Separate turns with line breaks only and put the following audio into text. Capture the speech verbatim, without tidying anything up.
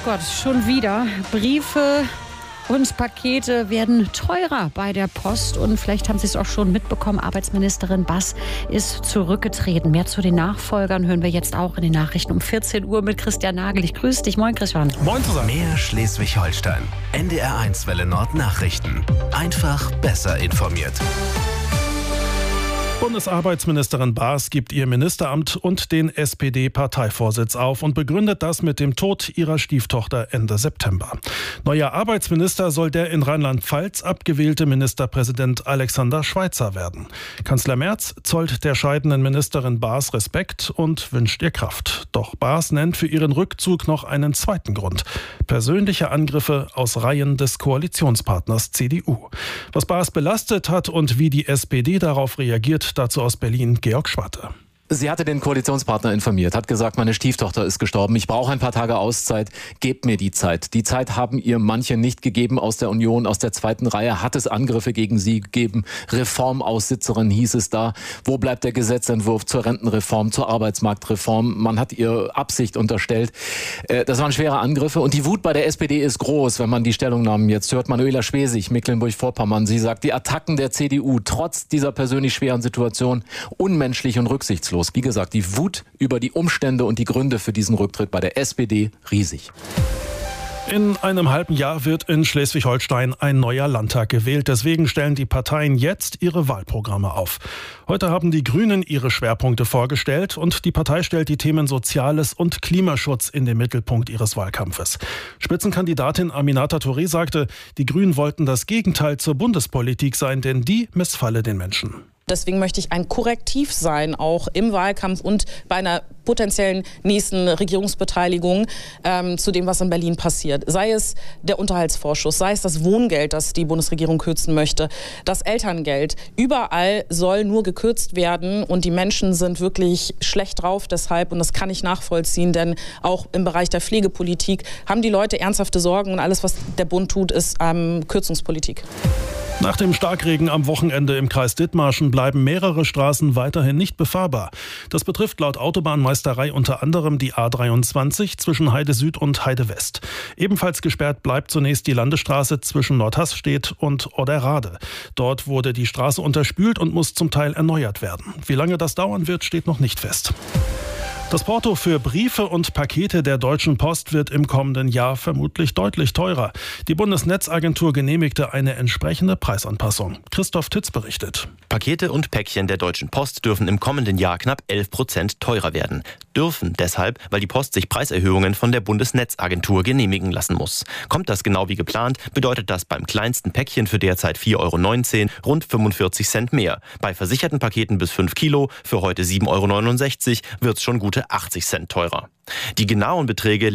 Gott, schon wieder. Briefe und Pakete werden teurer bei der Post. Und vielleicht haben Sie es auch schon mitbekommen, Arbeitsministerin Bass ist zurückgetreten. Mehr zu den Nachfolgern hören wir jetzt auch in den Nachrichten um vierzehn Uhr mit Christian Nagel. Ich grüße dich. Moin, Christian.
Moin zusammen.
Mehr Schleswig-Holstein. N D R eins Welle Nord Nachrichten. Einfach besser informiert.
Bundesarbeitsministerin Baas gibt ihr Ministeramt und den S P D-Parteivorsitz auf und begründet das mit dem Tod ihrer Stieftochter Ende September. Neuer Arbeitsminister soll der in Rheinland-Pfalz abgewählte Ministerpräsident Alexander Schweitzer werden. Kanzler Merz zollt der scheidenden Ministerin Baas Respekt und wünscht ihr Kraft. Doch Baas nennt für ihren Rückzug noch einen zweiten Grund: persönliche Angriffe aus Reihen des Koalitionspartners C D U. Was Baas belastet hat und wie die S P D darauf reagiert, dazu aus Berlin Georg Schwarte.
Sie hatte den Koalitionspartner informiert, hat gesagt, meine Stieftochter ist gestorben, ich brauche ein paar Tage Auszeit, gebt mir die Zeit. Die Zeit haben ihr manche nicht gegeben aus der Union, aus der zweiten Reihe, hat es Angriffe gegen sie gegeben. Reformaussitzerin hieß es da. Wo bleibt der Gesetzentwurf zur Rentenreform, zur Arbeitsmarktreform? Man hat ihr Absicht unterstellt. Das waren schwere Angriffe und die Wut bei der S P D ist groß, wenn man die Stellungnahmen jetzt hört. Manuela Schwesig, Mecklenburg-Vorpommern, sie sagt, die Attacken der C D U trotz dieser persönlich schweren Situation unmenschlich und rücksichtslos. Wie gesagt, die Wut über die Umstände und die Gründe für diesen Rücktritt bei der S P D riesig.
In einem halben Jahr wird in Schleswig-Holstein ein neuer Landtag gewählt. Deswegen stellen die Parteien jetzt ihre Wahlprogramme auf. Heute haben die Grünen ihre Schwerpunkte vorgestellt und die Partei stellt die Themen Soziales und Klimaschutz in den Mittelpunkt ihres Wahlkampfes. Spitzenkandidatin Aminata Touré sagte, die Grünen wollten das Gegenteil zur Bundespolitik sein, denn die missfalle den Menschen.
Deswegen möchte ich ein Korrektiv sein, auch im Wahlkampf und bei einer potenziellen nächsten Regierungsbeteiligung ähm, zu dem, was in Berlin passiert. Sei es der Unterhaltsvorschuss, sei es das Wohngeld, das die Bundesregierung kürzen möchte, das Elterngeld. Überall soll nur gekürzt werden und die Menschen sind wirklich schlecht drauf deshalb und das kann ich nachvollziehen, denn auch im Bereich der Pflegepolitik haben die Leute ernsthafte Sorgen und alles, was der Bund tut, ist ähm, Kürzungspolitik.
Nach dem Starkregen am Wochenende im Kreis Dithmarschen bleiben mehrere Straßen weiterhin nicht befahrbar. Das betrifft laut Autobahnmeisterei unter anderem die A dreiundzwanzig zwischen Heide Süd und Heide West. Ebenfalls gesperrt bleibt zunächst die Landesstraße zwischen Nordhasstedt und Oderrade. Dort wurde die Straße unterspült und muss zum Teil erneuert werden. Wie lange das dauern wird, steht noch nicht fest. Das Porto für Briefe und Pakete der Deutschen Post wird im kommenden Jahr vermutlich deutlich teurer. Die Bundesnetzagentur genehmigte eine entsprechende Preisanpassung. Christoph Titz berichtet.
Pakete und Päckchen der Deutschen Post dürfen im kommenden Jahr knapp elf Prozent teurer werden. Dürfen deshalb, weil die Post sich Preiserhöhungen von der Bundesnetzagentur genehmigen lassen muss. Kommt das genau wie geplant, bedeutet das beim kleinsten Päckchen für derzeit vier Euro neunzehn rund fünfundvierzig Cent mehr. Bei versicherten Paketen bis fünf Kilo für heute sieben Euro neunundsechzig wird es schon gute achtzig Cent teurer. Die genauen Beträge